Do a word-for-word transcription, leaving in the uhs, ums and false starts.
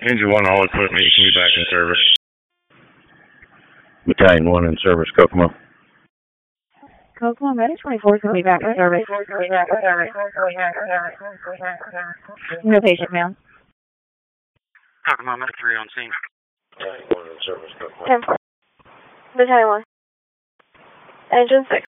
Engine one, all equipment, you can be back in service. Battalion one in service, Kokomo. Kokomo, Medic twenty-four is going to be back in service. No patient, ma'am. Kokomo, Medic three on scene. Battalion one in service, Kokomo. ten. Battalion one. Engine six.